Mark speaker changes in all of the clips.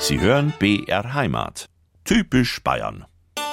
Speaker 1: Sie hören BR Heimat. Typisch Bayern.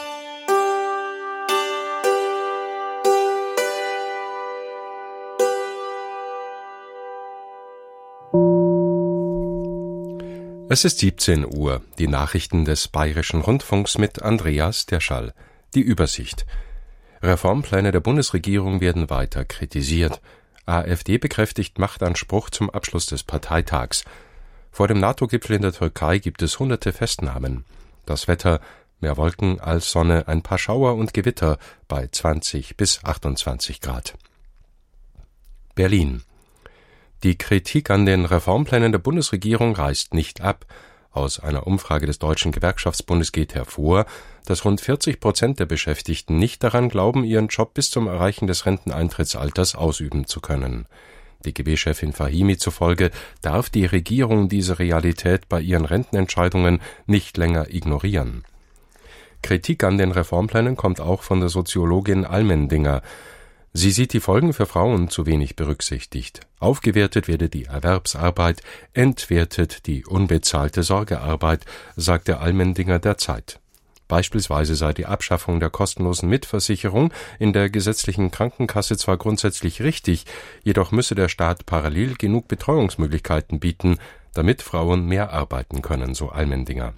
Speaker 2: Es ist 17 Uhr. Die Nachrichten des Bayerischen Rundfunks mit Andreas Derschall. Die Übersicht. Reformpläne der Bundesregierung werden weiter kritisiert. AfD bekräftigt Machtanspruch zum Abschluss des Parteitags. Vor dem NATO-Gipfel in der Türkei gibt es hunderte Festnahmen. Das Wetter: mehr Wolken als Sonne, ein paar Schauer und Gewitter bei 20 bis 28 Grad. Berlin. Die Kritik an den Reformplänen der Bundesregierung reißt nicht ab. Aus einer Umfrage des Deutschen Gewerkschaftsbundes geht hervor, dass rund 40% der Beschäftigten nicht daran glauben, ihren Job bis zum Erreichen des Renteneintrittsalters ausüben zu können. DGB-Chefin Fahimi zufolge darf die Regierung diese Realität bei ihren Rentenentscheidungen nicht länger ignorieren. Kritik an den Reformplänen kommt auch von der Soziologin Almendinger. Sie sieht die Folgen für Frauen zu wenig berücksichtigt. Aufgewertet werde die Erwerbsarbeit, entwertet die unbezahlte Sorgearbeit, sagte Almendinger der Zeit. Beispielsweise sei die Abschaffung der kostenlosen Mitversicherung in der gesetzlichen Krankenkasse zwar grundsätzlich richtig, jedoch müsse der Staat parallel genug Betreuungsmöglichkeiten bieten, damit Frauen mehr arbeiten können, so Almendinger.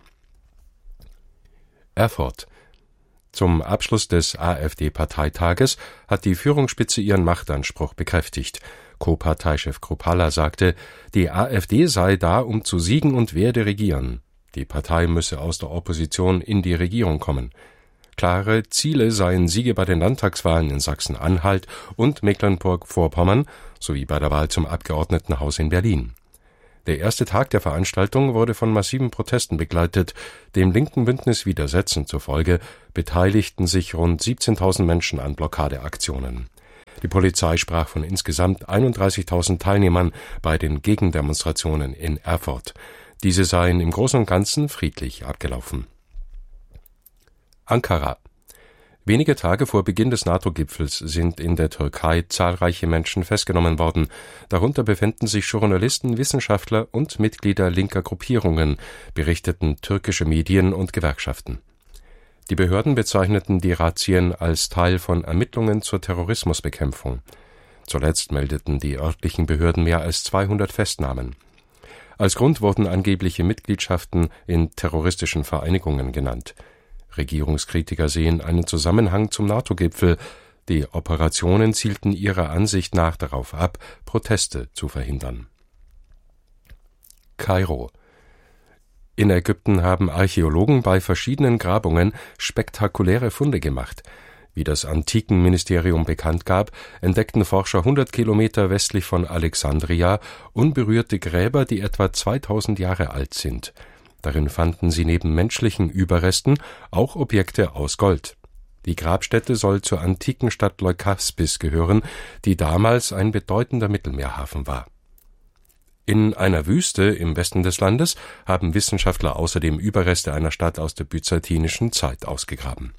Speaker 2: Erfurt. Zum Abschluss des AfD-Parteitages hat die Führungsspitze ihren Machtanspruch bekräftigt. Co-Parteichef Kruppalla sagte, die AfD sei da, um zu siegen und werde regieren. Die Partei müsse aus der Opposition in die Regierung kommen. Klare Ziele seien Siege bei den Landtagswahlen in Sachsen-Anhalt und Mecklenburg-Vorpommern sowie bei der Wahl zum Abgeordnetenhaus in Berlin. Der erste Tag der Veranstaltung wurde von massiven Protesten begleitet. Dem linken Bündnis Widersetzen zufolge beteiligten sich rund 17.000 Menschen an Blockadeaktionen. Die Polizei sprach von insgesamt 31.000 Teilnehmern bei den Gegendemonstrationen in Erfurt. Diese seien im Großen und Ganzen friedlich abgelaufen. Ankara. Wenige Tage vor Beginn des NATO-Gipfels sind in der Türkei zahlreiche Menschen festgenommen worden. Darunter befänden sich Journalisten, Wissenschaftler und Mitglieder linker Gruppierungen, berichteten türkische Medien und Gewerkschaften. Die Behörden bezeichneten die Razzien als Teil von Ermittlungen zur Terrorismusbekämpfung. Zuletzt meldeten die örtlichen Behörden mehr als 200 Festnahmen. Als Grund wurden angebliche Mitgliedschaften in terroristischen Vereinigungen genannt. Regierungskritiker sehen einen Zusammenhang zum NATO-Gipfel. Die Operationen zielten ihrer Ansicht nach darauf ab, Proteste zu verhindern. Kairo. In Ägypten haben Archäologen bei verschiedenen Grabungen spektakuläre Funde gemacht. Wie das Antikenministerium bekannt gab, entdeckten Forscher 100 Kilometer westlich von Alexandria unberührte Gräber, die etwa 2000 Jahre alt sind. Darin fanden sie neben menschlichen Überresten auch Objekte aus Gold. Die Grabstätte soll zur antiken Stadt Leukaspis gehören, die damals ein bedeutender Mittelmeerhafen war. In einer Wüste im Westen des Landes haben Wissenschaftler außerdem Überreste einer Stadt aus der byzantinischen Zeit ausgegraben.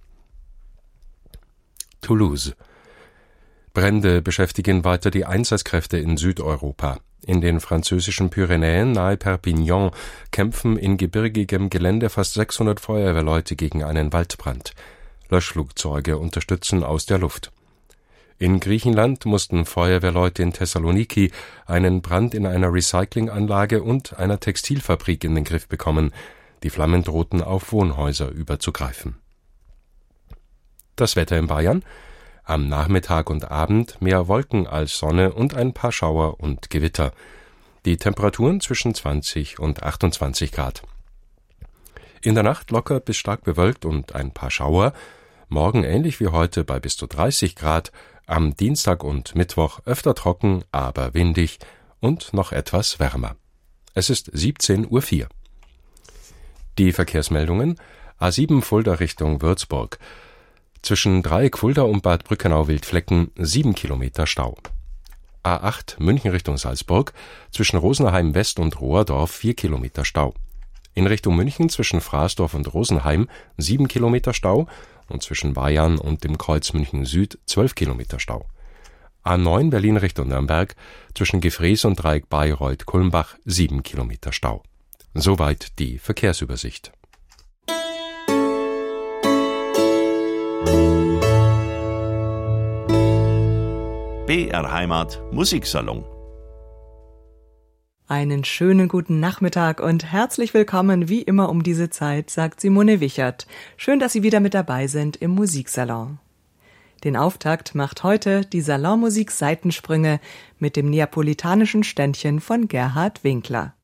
Speaker 2: Toulouse. Brände beschäftigen weiter die Einsatzkräfte in Südeuropa. In den französischen Pyrenäen nahe Perpignan kämpfen in gebirgigem Gelände fast 600 Feuerwehrleute gegen einen Waldbrand. Löschflugzeuge unterstützen aus der Luft. In Griechenland mussten Feuerwehrleute in Thessaloniki einen Brand in einer Recyclinganlage und einer Textilfabrik in den Griff bekommen. Die Flammen drohten auf Wohnhäuser überzugreifen. Das Wetter in Bayern: am Nachmittag und Abend mehr Wolken als Sonne und ein paar Schauer und Gewitter. Die Temperaturen zwischen 20 und 28 Grad. In der Nacht locker bis stark bewölkt und ein paar Schauer. Morgen ähnlich wie heute bei bis zu 30 Grad. Am Dienstag und Mittwoch öfter trocken, aber windig und noch etwas wärmer. Es ist 17:04 Uhr. Die Verkehrsmeldungen: A7 Fulda Richtung Würzburg. Zwischen Dreieck Fulda und Bad Brückenau-Wildflecken 7 Kilometer Stau. A8 München Richtung Salzburg, zwischen Rosenheim West und Rohrdorf 4 Kilometer Stau. In Richtung München zwischen Fraßdorf und Rosenheim 7 Kilometer Stau und zwischen Bayern und dem Kreuz München Süd 12 Kilometer Stau. A9 Berlin Richtung Nürnberg, zwischen Gefrees und Dreieck Bayreuth-Kulmbach 7 Kilometer Stau. Soweit die Verkehrsübersicht.
Speaker 1: BR Heimat Musiksalon.
Speaker 3: Einen schönen guten Nachmittag und herzlich willkommen wie immer um diese Zeit, sagt Simone Wichert. Schön, dass Sie wieder mit dabei sind im Musiksalon. Den Auftakt macht heute die Salonmusik Seitensprünge mit dem neapolitanischen Ständchen von Gerhard Winkler.